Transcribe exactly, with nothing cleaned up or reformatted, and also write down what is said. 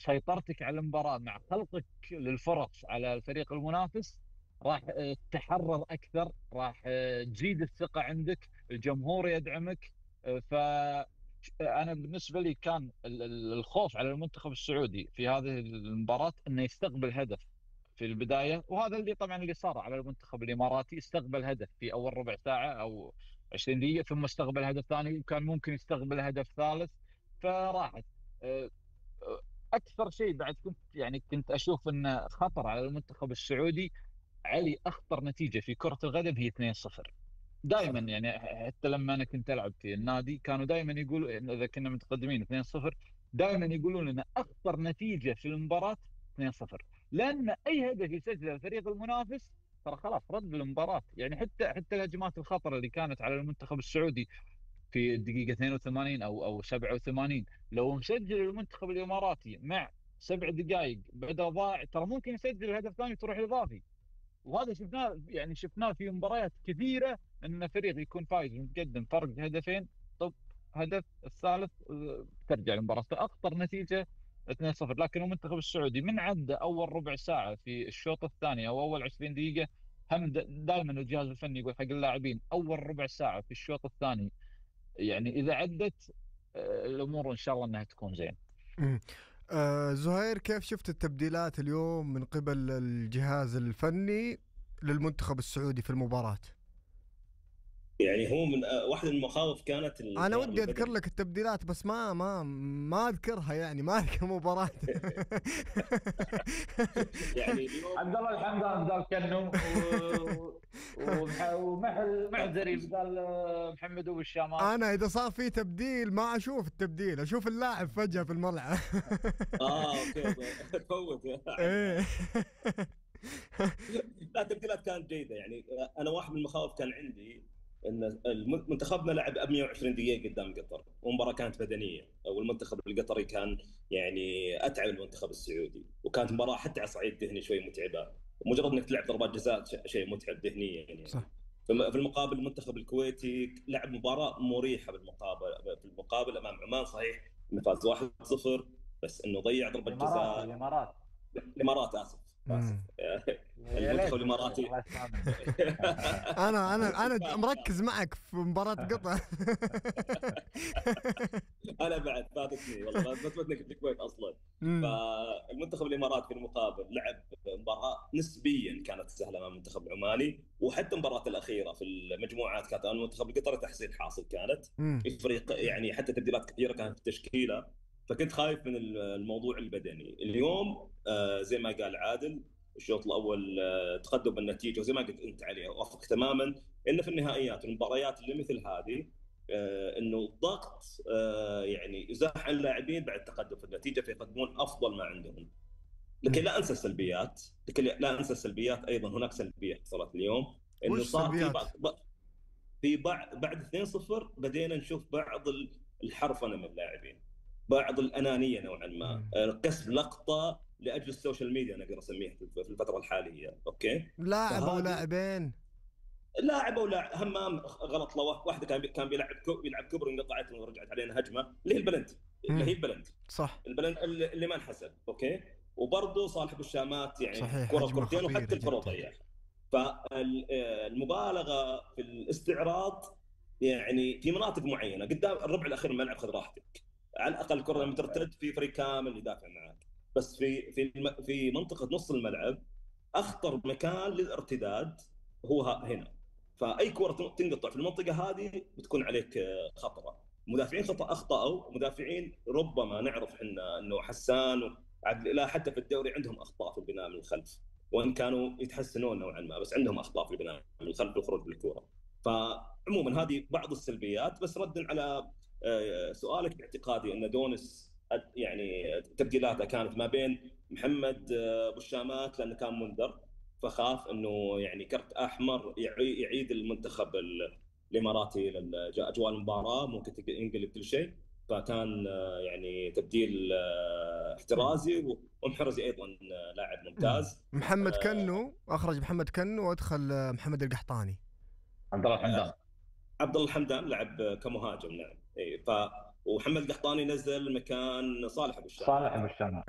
سيطرتك على المباراة مع خلقك للفرص على الفريق المنافس راح آه، تحرر أكثر، راح آه، تزيد الثقة عندك، الجمهور يدعمك. آه، ف أنا بالنسبة لي كان ال- ال- الخوف على المنتخب السعودي في هذه المباراة أنه يستقبل هدف في البداية، وهذا اللي طبعا اللي صار على المنتخب الإماراتي. استقبل هدف في أول ربع ساعة أو عشرين دقيقة، ثم استقبل هدف ثاني، وكان ممكن يستقبل هدف ثالث فراحت. آه، آه، أكثر شيء بعد كنت يعني كنت أشوف أنه خطر على المنتخب السعودي. علي، أخطر نتيجة في كرة القدم هي اثنين صفر. دائما صح. يعني حتى لما انا كنت العب في النادي كانوا دائما يقولوا إن اذا كنا متقدمين اثنين صفر دائما يقولون لنا اخطر نتيجه في المباراه اثنين صفر، لان اي هدف يسجله الفريق المنافس ترى خلاص رد المباراه. يعني حتى حتى الهجمات الخطره اللي كانت على المنتخب السعودي في الدقيقه اثنين وثمانين او او سبعة وثمانين، لو مسجل المنتخب الاماراتي مع سبع دقائق بدل ضاع ترى ممكن يسجل الهدف الثاني وتروح اضافي. وهذا شفناه يعني شفناه في مباريات كثيره، ان فريق يكون فايز ومتقدم فرق هدفين، طب هدف الثالث آه، ترجع المباراه. فاخطر نتيجه اثنين صفر. لكن المنتخب السعودي من عدى اول ربع ساعه في الشوط الثاني او اول عشرين دقيقه، هم دائما الجهاز الفني يقول حق اللاعبين اول ربع ساعه في الشوط الثاني يعني اذا عدت آه، الامور ان شاء الله انها تكون زين. مم. آه زهير، كيف شفت التبديلات اليوم من قبل الجهاز الفني للمنتخب السعودي في المباراة؟ يعني هو من آه، واحدة من المخاوف كانت انا الغياب ودي اذكر البدني. لك التبديلات بس ما ما ما اذكرها، يعني ما اذكر مباراة. يعني اليوم عبد الله الحمدان بدال كنو و- ومح- ومحل معزري بدال آه، محمد ابو الشامات. انا اذا صار في تبديل ما اشوف التبديل، اشوف اللاعب فجأة في الملعب. اه اوكي. تفوت ايه. عن. لا، التبديلات كانت جيده. يعني انا واحد من المخاوف كان عندي ان الم- منتخبنا لعب مئة وعشرين دقيقه قدام قطر، والمباراه كانت بدنيه، والمنتخب القطري كان يعني اتعب المنتخب السعودي، وكانت مباراه حتى على صعيد ذهني شوي متعبه. ومجرد انك تلعب ضربات جزاء ش- شيء متعب ذهنيا صح. يعني. فم- في المقابل المنتخب الكويتي لعب مباراه مريحه. بالمقابل في المقابل امام عمان، صحيح انه فاز واحد صفر، بس انه ضيع ضربه الامارات جزاء. الامارات الامارات، اسف اسف. مم. يا المنتخب ليت والله الاماراتي. الله يسلمك. انا انا انا مركز معك في مباراة قطر. انا بعد فاتتني والله، ما فاتتني في الكويت اصلا. مم. فالمنتخب الاماراتي في المقابل لعب مباراه نسبيا كانت سهله امام المنتخب العماني، وحتى المباراه الاخيره في المجموعات كانت امام المنتخب القطري تحصيل حاصل كانت. مم. الفريق يعني حتى تبديلات كثيره كانت في التشكيله. فكنت خايف من الموضوع البدني اليوم. آه زي ما قال عادل، الشوط الاول آه تقدم بالنتيجه، وزي ما قلت انت عليه اوافقك تماما، انه في النهائيات المباريات اللي مثل هذه آه انه الضغط آه يعني يزاح عن اللاعبين بعد تقدم في النتيجه، فيقدمون افضل ما عندهم. لكن مم. لا انسى السلبيات، لكن لا انسى السلبيات ايضا. هناك سلبيه حصلت اليوم، انه وش صار في سلبيات؟ بعض في بعد بعد اثنين صفر بدينا نشوف بعض الحرفنه من اللاعبين، بعض الانانيه نوعا ما، مم. آه، كسب لقطه لاجل السوشيال ميديا نقدر نسميها في الفتره الحاليه. اوكي. لاعب او فهذه لاعبين؟ لاعب او لاعب همام غلط له، واحده كان بي كان بيلعب كو بيلعب كبر، انقطعت ورجعت علينا هجمه اللي هي البلنت، اللي هي مم. البلنت صح. البلنت اللي اللي ما انحسب. اوكي. وبرضه صالح بالشامات يعني صحيح، كره هجمة كرتين، خطيرة وحتى الكره جدا. ضيعها. فالمبالغه في الاستعراض يعني في مناطق معينه قدام الربع الاخير من الملعب خذ راحتك. على الاقل الكره لما ترتد في فريق كامل يدافع معك. بس في في الم- في منطقه نص الملعب اخطر مكان للارتداد هو ه- هنا. فاي كره تنقطع في المنطقه هذه بتكون عليك آه، خطره. مدافعين خطا اخطاوا، مدافعين ربما نعرف احنا انه حسان وعبد الاله حتى في الدوري عندهم اخطاء في البناء من الخلف، وان كانوا يتحسنون نوعا ما، بس عندهم اخطاء في البناء من الخلف والخروج بالكوره. فعموما هذه بعض السلبيات. بس ردا على آه، سؤالك، باعتقادي ان دونس أد- يعني تبديلاته كانت ما بين محمد آه، ابو الشامات لانه كان منذر، فخاف انه يعني كرت احمر يعي- يعيد المنتخب ال- الاماراتي لاجواء المباراه، ممكن تق- ينقلب كل شيء. فكان آه، يعني تبديل آه، مم. احترازي، ومحرزي ايضا آه، لاعب مم. ممتاز. محمد آه، كنو، اخرج محمد كنو وادخل آه، محمد القحطاني. عبد الله الحمدان. عبد الله الحمدان لعب كمهاجم، نعم. اي ف ومحمد القحطاني نزل مكان صالح ابو الشامات. صالح ابو الشامات.